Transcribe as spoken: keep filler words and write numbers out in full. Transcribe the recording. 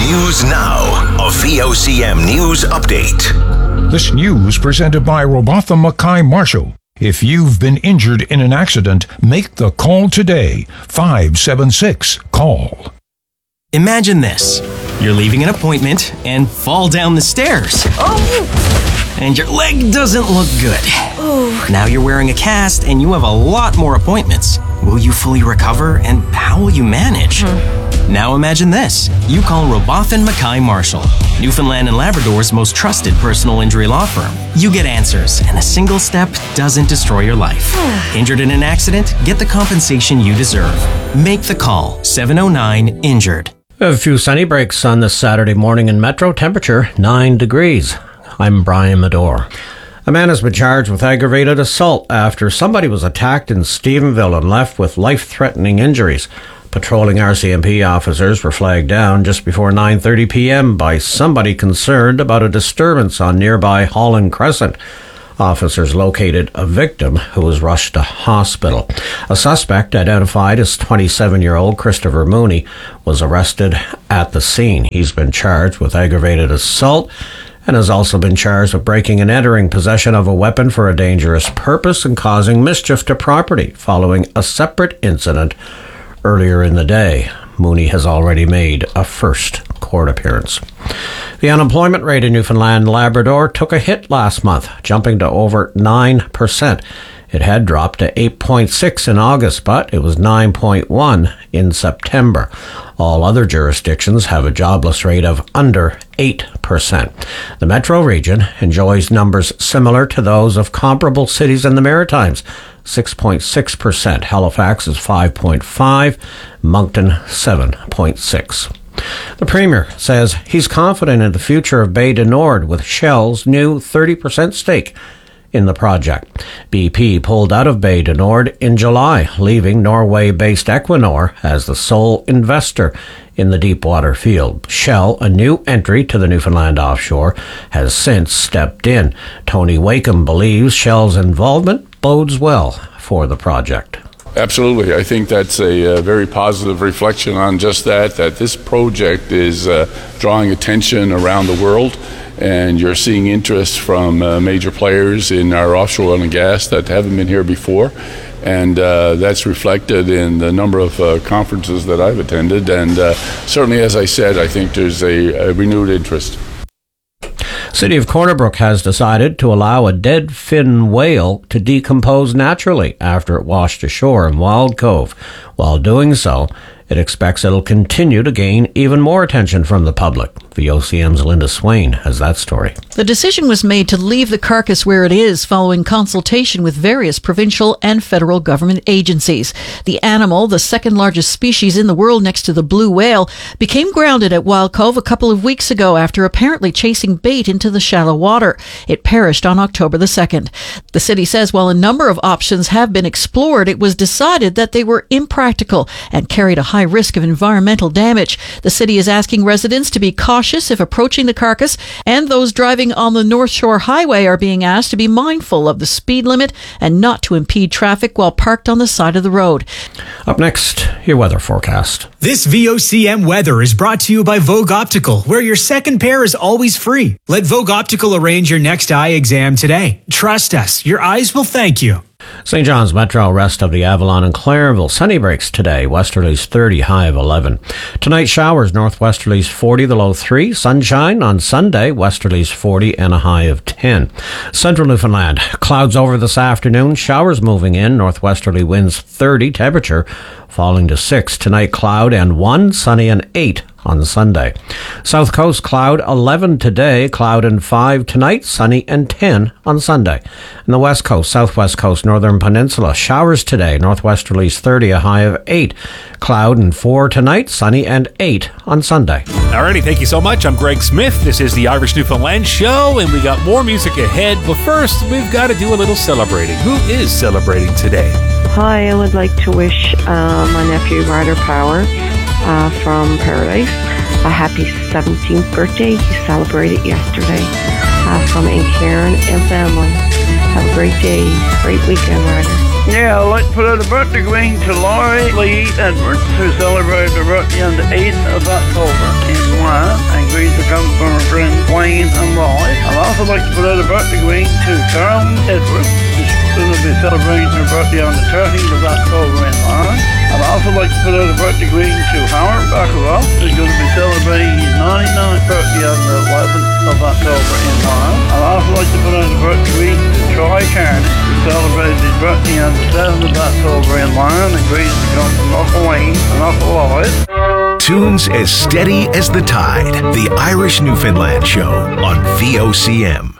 News Now, a V O C M News Update. This news presented by Robatha Mackay Marshall. If you've been injured in an accident, make the call today. five seven six, call. Imagine this. You're leaving an appointment and fall down the stairs. Oh! And your leg doesn't look good. Oh. Now you're wearing a cast and you have a lot more appointments. Will you fully recover, and how will you manage? Hmm. Now imagine this. You call Robatha Mackay Marshall, Newfoundland and Labrador's most trusted personal injury law firm. You get answers, and a single step doesn't destroy your life. Injured in an accident? Get the compensation you deserve. Make the call. seven oh nine, injured. A few sunny breaks on this Saturday morning in Metro. Temperature nine degrees. I'm Brian Medore. A man has been charged with aggravated assault after somebody was attacked in Stephenville and left with life-threatening injuries. Patrolling R C M P officers were flagged down just before nine thirty p.m. by somebody concerned about a disturbance on nearby Holland Crescent. Officers located a victim who was rushed to hospital. A suspect, identified as twenty-seven-year-old Christopher Mooney, was arrested at the scene. He's been charged with aggravated assault and has also been charged with breaking and entering, possession of a weapon for a dangerous purpose, and causing mischief to property following a separate incident earlier in the day. Mooney has already made a first court appearance. The unemployment rate in Newfoundland and Labrador took a hit last month, jumping to over nine percent. It had dropped to eight point six in August, but it was nine point one in September. All other jurisdictions have a jobless rate of under eight percent. The Metro region enjoys numbers similar to those of comparable cities in the Maritimes, six point six percent. Halifax is five point five, Moncton seven point six. The Premier says he's confident in the future of Bay du Nord with Shell's new thirty percent stake in the project. B P pulled out of Bay du Nord in July, leaving Norway-based Equinor as the sole investor in the deepwater field. Shell, a new entry to the Newfoundland offshore, has since stepped in. Tony Wakeham believes Shell's involvement bodes well for the project. Absolutely. I think that's a, a very positive reflection on just that, that this project is uh, drawing attention around the world, and you're seeing interest from uh, major players in our offshore oil and gas that haven't been here before. And uh, that's reflected in the number of uh, conferences that I've attended. And uh, certainly, as I said, I think there's a, a renewed interest. City of Corner Brook has decided to allow a dead fin whale to decompose naturally after it washed ashore in Wild Cove. While doing so, it expects it'll continue to gain even more attention from the public. V O C M's Linda Swain has that story. The decision was made to leave the carcass where it is following consultation with various provincial and federal government agencies. The animal, the second largest species in the world next to the blue whale, became grounded at Wild Cove a couple of weeks ago after apparently chasing bait into the shallow water. It perished on October the second. The city says while a number of options have been explored, it was decided that they were impractical and carried a high risk of environmental damage. The city is asking residents to be cautious if approaching the carcass, and those driving on the North Shore Highway are being asked to be mindful of the speed limit and not to impede traffic while parked on the side of the road. Up next, your weather forecast. This V O C M weather is brought to you by Vogue Optical, where your second pair is always free. Let Vogue Optical arrange your next eye exam today. Trust us, your eyes will thank you. Saint John's Metro, rest of the Avalon and Clareville. Sunny breaks today, westerlies thirty, high of eleven. Tonight showers, northwesterlies forty, the low three. Sunshine on Sunday, westerlies forty and a high of ten. Central Newfoundland, clouds over this afternoon, showers moving in, northwesterly winds thirty, temperature falling to six. Tonight cloud and one, sunny and eight on Sunday. South Coast cloud eleven today, cloud and five tonight, sunny and ten on Sunday. And the West Coast, Southwest Coast, Northern Peninsula, showers today, northwesterlies thirty, a high of eight, cloud and four tonight, sunny and eight on Sunday. Alrighty, thank you so much. I'm Greg Smith. This is the Irish Newfoundland Show, and we got more music ahead. But first, we've got to do a little celebrating. Who is celebrating today? Hi, I would like to wish uh, my nephew Ryder Power uh, from Paradise a happy seventeenth birthday. He celebrated yesterday uh, from Aunt Karen and family. Have a great day, great weekend, Ryder. Yeah, I'd like to put out a birthday greeting to Laurie Lee Edwards, who celebrated her birthday on the eighth of October in July, and greetings to come from her friends Wayne and Lloyd. I'd also like to put out a birthday greeting to Carolyn Edwards, who's going to be celebrating her birthday on the thirteenth of October in Lawrence. I'd also like to put out a birthday greeting to Howard Baccarat, who's going to be celebrating his ninety-ninth birthday on the eleventh of October in Lawrence. I'd also like to put out a birthday greeting to Troy Carney, who celebrated his birthday on the seventh of October in Lawrence, and greetings to come from Uncle Wayne and Uncle Lloyd. Tunes as steady as the tide. The Irish Newfoundland Show on V O C M.